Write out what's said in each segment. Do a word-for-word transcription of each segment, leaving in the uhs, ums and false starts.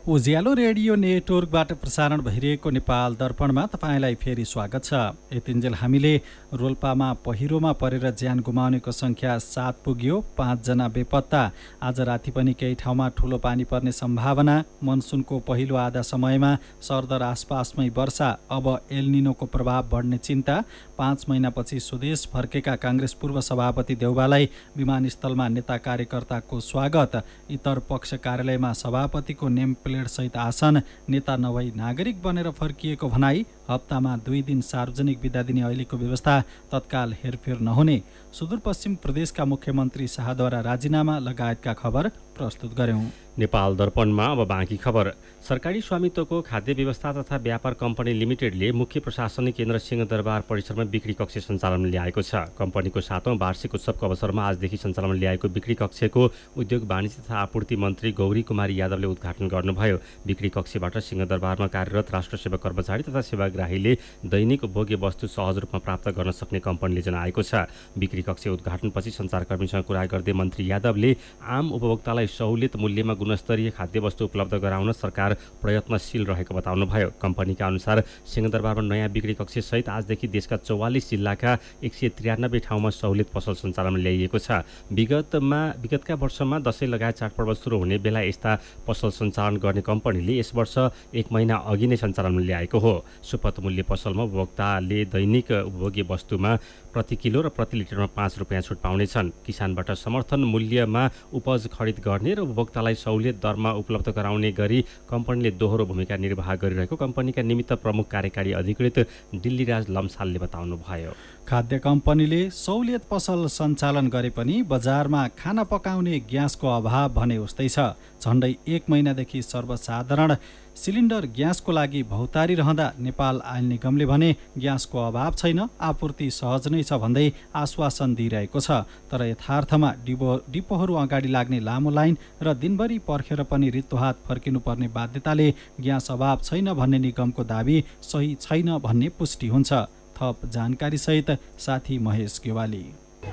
उज्यालो radio नेटवर्कबाट प्रसारण भइरहेको नेपाल दर्पणमा तपाईँलाई फेरि स्वागत छ। यतिन्जेल हामीले रोल्पामा पहिरोमा परेर ज्यान गुमाउनेको सङ्ख्या सात पुग्यो, पाँचजना बेपत्ता। आज राति पनि केही ठाउँमा ठुलो पानी पर्ने सम्भावना। मनसुनको पहिलो आधा समयमा सरदर आसपासमै वर्षा, अब एलनिनोको प्रभाव बढ्ने चिन्ता। पाँच महिनापछि स्वदेश फर्केका काङ्ग्रेस पूर्व सभापति देउबालाई विमानस्थलमा नेता कार्यकर्ताको स्वागत। इतर पक्ष कार्यालयमा सभापतिको नेम प्लेट सहित आसन। नेता नभई नागरिक बनेर फर्किएको भनाई। हप्तामा दुई दिन सार्वजनिक बिदा दिने अहिलेको व्यवस्था तत्काल हेरफेर नहुने। सुदूरपश्चिम प्रदेशका मुख्यमन्त्री शाहद्वारा राजीनामा लगायतका खबर प्रस्तुत गर्यौं। नेपाल दर्पणमा अब बाँकी खबर। सरकारी स्वामित्वको खाद्य व्यवस्था तथा व्यापार कम्पनी लिमिटेडले मुख्य प्रशासनिक केन्द्र सिंहदरबार परिसरमा बिक्री कक्ष सञ्चालनमा ल्याएको छ। कम्पनीको सातौं वार्षिक उत्सवको अवसरमा आजदेखि सञ्चालनमा ल्याएको बिक्री कक्षको उद्योग वाणिज्य तथा आपूर्ति मन्त्री गौरी कुमारी यादवले उद्घाटन गर्नुभयो। बिक्री कक्षबाट सिंहदरबारमा कार्यरत राष्ट्र सेवा कर्मचारी तथा सेवाग्राहीले दैनिक उपभोग्य वस्तु सहज रूपमा प्राप्त गर्न सक्ने कम्पनीले जनाएको छ। बिक्री कक्ष उद्घाटनपछि सञ्चारकर्मीसँग कुरा गर्दै मन्त्री यादवले आम उपभोक्तालाई सहुलियत मूल्यमा गुणस्तरीय खाद्य वस्तु उपलब्ध गराउन सरकार प्रयत्नशील रहेको बताउनुभयो। कम्पनीका अनुसार सिंहदरबारमा नयाँ बिक्री कक्ष सहित आजदेखि देशका चौवालिस जिल्लाका एक सय त्रियानब्बे ठाउँमा सहुलियत पसल सञ्चालनमा ल्याइएको छ। विगतमा विगतका वर्षमा दशैं लगायत चाडपर्व सुरु हुने बेला यस्ता पसल सञ्चालन गर्ने कम्पनीले यस वर्ष एक महिना अघि नै सञ्चालनमा ल्याएको हो। सुपथ मूल्य पसलमा उपभोक्ताले दैनिक उपभोग्य वस्तुमा प्रति किलो र प्रति लिटरमा पाँच रुपियाँ छुट पाउनेछन्। किसानबाट समर्थन मूल्यमा उपज खरिद गर्ने र उपभोक्तालाई सहुलियत दरमा उपलब्ध गराउने गरी कम्पनीले दोहोरो भूमिका निर्वाह गरिरहेको कम्पनीका निमित्त प्रमुख कार्यकारी अधिकृत दिल्लीराज लम्सालले बताउनुभयो। खाद्य कम्पनीले सहुलियत पसल सञ्चालन गरे पनि बजारमा खाना पकाउने ग्यासको अभाव भने उस्तै छ। झन्डै एक महिनादेखि सर्वसाधारण सिलिन्डर ग्यासको लागि भौतारी रहँदा नेपाल आयल निगमले भने ग्यासको अभाव छैन, आपूर्ति सहज नै छ भन्दै आश्वासन दिइरहेको छ। तर यथार्थमा डिपो डिपोहरू अगाडि लाग्ने लामो लाइन र दिनभरि पर्खेर पनि रित्तोहात फर्किनुपर्ने बाध्यताले ग्यास अभाव छैन भन्ने निगमको दाबी सही छैन भन्ने पुष्टि हुन्छ। थप जानकारी सहित साथी महेश गेवाली।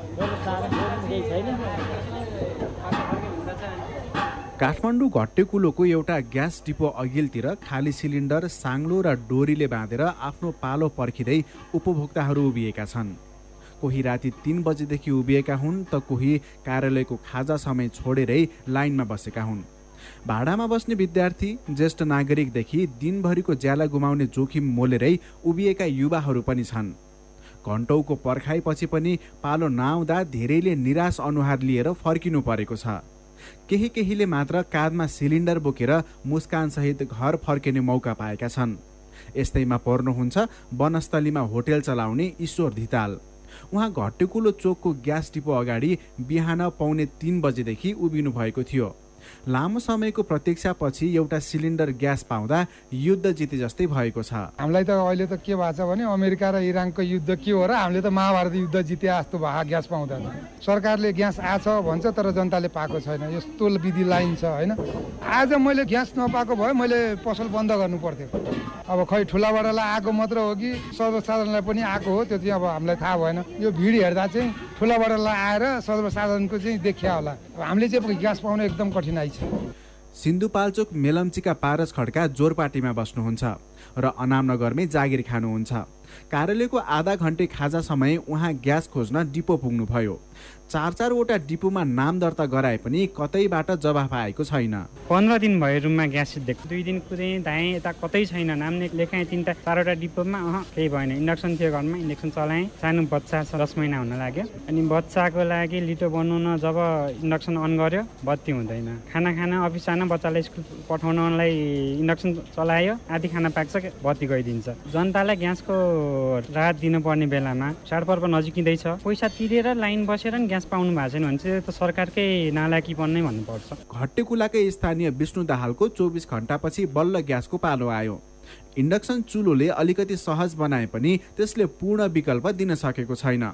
काठमाडौँ घट्टेकुलोको एउटा ग्यास डिपो अघिल्तिर खाली सिलिन्डर साङ्लो र डोरीले बाँधेर आफ्नो पालो पर्खिँदै उपभोक्ताहरू उभिएका छन्। कोही राति तीन बजेदेखि उभिएका हुन् त कोही कार्यालयको खाजा समय छोडेरै लाइनमा बसेका हुन्। भाडामा बस्ने विद्यार्थी, ज्येष्ठ नागरिकदेखि दिनभरिको ज्याला गुमाउने जोखिम मोलेरै उभिएका युवाहरू पनि छन्। घन्टौको पर्खाइपछि पनि पालो नआउँदा धेरैले निराश अनुहार लिएर फर्किनु परेको छ। केही केहीले मात्र काँधमा सिलिन्डर बोकेर मुस्कानसहित घर फर्किने मौका पाएका छन्। यस्तैमा पर्नुहुन्छ वनस्थलीमा होटेल चलाउने ईश्वर धिताल। उहाँ घट्टेकुलो चोकको ग्यास डिपो अगाडि बिहान पौने तीन बजेदेखि उभिनु भएको थियो। लामो समयको प्रतीक्षापछि एउटा सिलिन्डर ग्यास पाउँदा युद्ध जिते जस्तै भएको छ। हामीलाई त अहिले त के भएको छ भने अमेरिका र इरानको युद्ध के हो र हामीले त महाभारत युद्ध जिते जस्तो भयो ग्यास पाउँदा। सरकारले ग्यास आछ भन्छ तर जनताले पाएको छैन। यस्तो विधि लाइन छ होइन। आज मैले ग्यास नपाएको भए मैले पसल बन्द गर्नु पर्थ्यो। अब खै ठुलाबडालाई आएको मात्र हो कि सर्वसाधारणलाई पनि आएको हो त्यो चाहिँ अब हामीलाई थाहा भएन। यो भिड हेर्दा चाहिँ ठुलाबडालाई आएर सर्वसाधारणको चाहिँ देखिया होला। हामीले चाहिँ ग्यास पाउन एकदम कठिनाइ छ। सिन्धुपाल्चोक मेलम्चीका पारस खड्का जोरपाटीमा बस्नुहुन्छ र अनामनगरमै जागिर खानुहुन्छ। कार्यालयको आधा घन्टे खाजा समय उहाँ ग्यास खोज्न डिपो पुग्नुभयो। चार चारवटा डिपोमा नाम दर्ता गराए पनि कतैबाट जवाफ आएको छैन। पन्ध्र दिन भयो रुममा ग्यास देख्छु। दुई दिन कुदेँ धाएँ यता कतै छैन। नाम लेखाएँ तिनवटा चारवटा डिपोमा अह केही भएन। इन्डक्सन थियो घरमा, इन्डक्सन चलाएँ। सानो बच्चा छ, दस महिना हुन लाग्यो। अनि बच्चाको लागि लिटो बनाउन जब इन्डक्सन अन गर्यो बत्ती हुँदैन। खाना खाना अफिस जान बच्चालाई स्कुल पठाउनलाई इन्डक्सन चलायो, आधी खाना पाक्छ बत्ती गइदिन्छ। जनतालाई ग्यासको राहत दिनुपर्ने बेलामा चाडपर्व नजिकिँदैछ, पैसा तिरेर लाइन बसेर नि ग्यास पाउनु भएको छैन भने चाहिँ त सरकारकै नालाकीपन नै भन्नुपर्छ। घट्टेकुलाकै स्थानीय विष्णु दाहालको चौबिस घण्टापछि बल्ल ग्यासको पालो आयो। इन्डक्सन चुलोले अलिकति सहज बनाए पनि त्यसले पूर्ण विकल्प दिन सकेको छैन।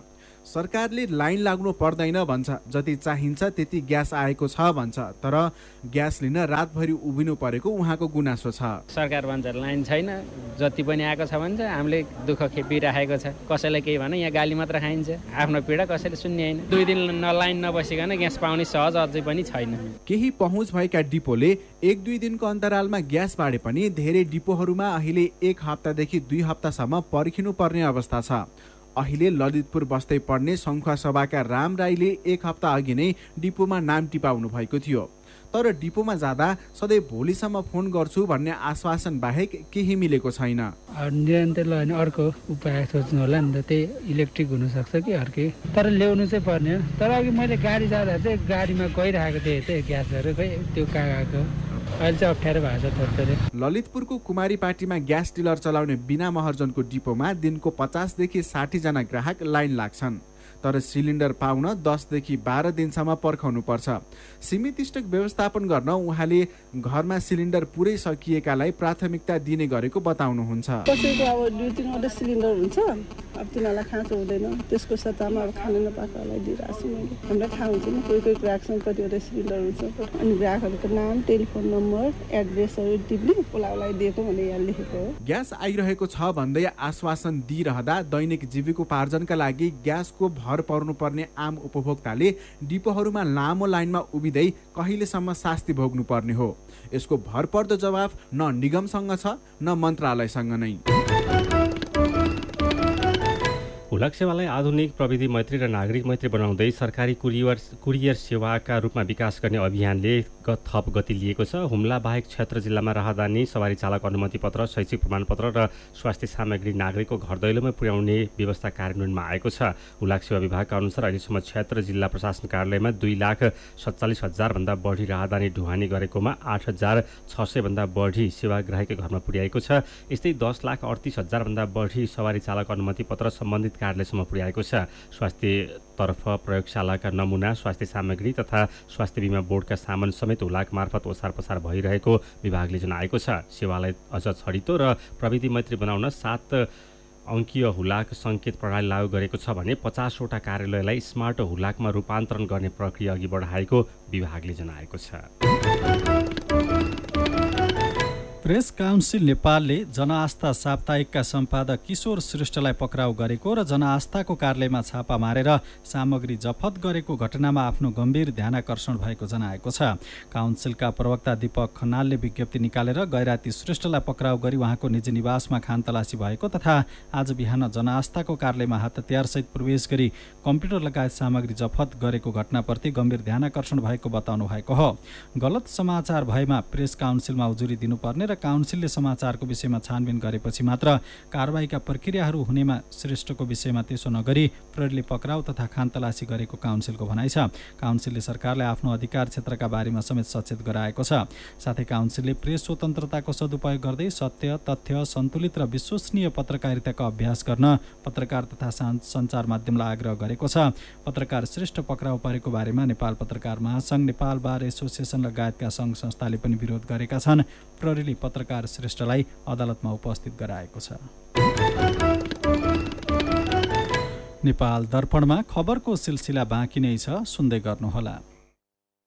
सरकारले लाइन लाग्नु पर्दैन भन्छ, जति चाहिन्छ त्यति ग्यास आएको छ भन्छ, तर ग्यास लिन रातभरि उभिनु परेको उहाँको गुनासो छ। सरकार भन्छ लाइन छैन, जति पनि आएको छ भन्छ, हामीले दुःख खेपिराखेको छ, कसैलाई केही भने यहाँ गाली मात्र खाइन्छ, आफ्नो पीडा कसैले सुन्ने होइन। दुई दिन न लाइन नबसिकन ग्यास पाउने सहज अझै पनि छैन। केही पहुँच भएका डिपोले एक दुई दिनको अन्तरालमा ग्यास बाँडे पनि धेरै डिपोहरूमा अहिले एक हप्तादेखि दुई हप्तासम्म पर्खिनु पर्ने अवस्था छ। अहिले ललितपुर बस्दै पढ्ने सङ्खुवा सभाका राम राईले एक हप्ता अघि नै डिपोमा नाम टिपाउनु भएको थियो, तर डिपोमा जाँदा सधैँ भोलिसम्म फोन गर्छु भन्ने आश्वासन बाहेक केही मिलेको छैन। निरन्तर लगाउने अर्को उपाय सोच्नु होला नि त, त्यही इलेक्ट्रिक हुनसक्छ कि अर्कै, तर ल्याउनु चाहिँ पर्ने। तर अघि मैले गाडी जाँदा चाहिँ गाडीमा गइरहेको थिएँ त्यही ग्यासहरू, खै त्यो कहाँ गएको, अहिले चाहिँ अप्ठ्यारो भएको छ थोरै। ललितपुरको कुमारीपाटीमा ग्यास डिलर चलाउने बिना महर्जनको डिपोमा दिनको पचासदेखि साठीजना ग्राहक लाइन लाग्छन्, तर सिलिन्डर पाउन दसदेखि बाह्र दिनसम्म पर्खाउनु पर्छ। सीमित स्टक व्यवस्थापन गर्न उहाँले घरमा सिलिन्डर पुरै सकिएकालाई प्राथमिकता दिने गरेको बताउनुहुन्छ। कसैको अब दुई तिनवटा सिलिन्डर हुन्छ, अब तिनीहरूलाई खाँचो हुँदैन, त्यसको सट्टामा अब खान नपाएकोलाई दिइरहेको छु मैले। हामीलाई थाहा हुन्छ नि कोही कोही ग्राहकसँग कतिवटा सिलिन्डर हुन्छ, अनि ग्राहकहरूको नाम, टेलिफोन नम्बर, एड्रेसहरू टिप्ने उसलाई दिएको भने यहाँ लेखेको हो। ग्यास आइरहेको छ भन्दै आश्वासन दिइरहँदा दैनिक जीविकोपार्जनका लागि ग्यासको भर पर्नुपर्ने आम उपभोक्ताले डिपोहरूमा लामो लाइनमा उभिँदै कहिलेसम्म शास्ति भोग्नु पर्ने हो? यसको भरपर्दो जवाफ न निगमसँग छ न मन्त्रालयसँग नै। हुलाक सेवालाई आधुनिक प्रविधि मैत्री र नागरिक मैत्री बनाउँदै सरकारी कुरियर कुरियर सेवाका रूपमा विकास गर्ने अभियानले थप गति लिएको छ। हुम्ला बाहेक क्षेत्र जिल्लामा राहदानी, सवारी चालक अनुमति पत्र, शैक्षिक प्रमाणपत्र र स्वास्थ्य सामग्री नागरिकको घर दैलोमै पुर्याउने व्यवस्था कार्यान्वयनमा आएको छ। हुलाक सेवा विभागका अनुसार अहिलेसम्म क्षेत्र जिल्ला प्रशासन कार्यालयमा दुई लाख सत्तालिस हजारभन्दा बढी राहदानी ढुवानी गरेकोमा आठ हजार छ सयभन्दा बढी सेवाग्राहीको घरमा पुर्याएको छ। यस्तै दस लाख अडतिस हजारभन्दा बढी सवारी चालक अनुमति पत्र सम्बन्धित कार्यालयसम्म पुर्याएको छ। स्वास्थ्यतर्फ प्रयोगशालाका नमुना, स्वास्थ्य सामग्री तथा स्वास्थ्य बिमा बोर्डका सामान समेत हुलाक मार्फत ओसार पसार भइरहेको विभागले जनाएको छ। सेवालाई अझ छरितो र प्रविधि मैत्री बनाउन सात अङ्कीय हुलाक सङ्केत प्रणाली लागू गरेको छ भने पचासवटा कार्यालयलाई स्मार्ट हुलाकमा रूपान्तरण गर्ने प्रक्रिया अघि बढाएको विभागले जनाएको छ। प्रेस काउन्सिल नेपालले जनआस्था साप्ताहिकका सम्पादक किशोर श्रेष्ठलाई पक्राउ गरेको र जनआस्थाको कार्यालयमा छापा मारेर सामग्री जफत गरेको घटनामा आफ्नो गम्भीर ध्यानाकर्षण भएको जनाएको छ। काउन्सिलका प्रवक्ता दीपक खनालले विज्ञप्ति निकालेर गैराती श्रेष्ठलाई पक्राउ गरी उहाँको निजी निवासमा खानतलासी भएको तथा आज बिहान जनआस्थाको कार्यालयमा हतियारसहित प्रवेश गरी कम्प्युटर लगायत सामग्री जफत गरेको घटनाप्रति गम्भीर ध्यानाकर्षण भएको बताउनु भएको हो। गलत समाचार भएमा प्रेस काउन्सिलमा उजुरी दिनुपर्ने र काउन्सिलले समाचारको विषयमा छानबिन गरेपछि मात्र कारबाहीका प्रक्रियाहरू हुनेमा श्रेष्ठको विषयमा त्यसो नगरी प्रहरीले पक्राउ तथा खानतलासी गरेको काउन्सिलको भनाइ छ। काउन्सिलले सरकारलाई आफ्नो अधिकार क्षेत्रका बारेमा समेत सचेत गराएको छ। साथै काउन्सिलले प्रेस स्वतन्त्रताको सदुपयोग गर्दै सत्य, तथ्य, सन्तुलित र विश्वसनीय पत्रकारिताको अभ्यास गर्न पत्रकार तथा सञ्चार माध्यमलाई आग्रह गरेको छ। पत्रकार श्रेष्ठ पक्राउ परेको बारेमा नेपाल पत्रकार महासङ्घ, नेपाल बार एसोसिएसन लगायतका सङ्घ संस्थाले पनि विरोध गरेका छन्। प्रहरीले पत्रकार श्रेष्ठलाई अदालतमा उपस्थित गराएको छ। नेपाल दर्पणमा खबरको सिलसिला बाँकी नै छ, सुन्दै गर्नुहोला।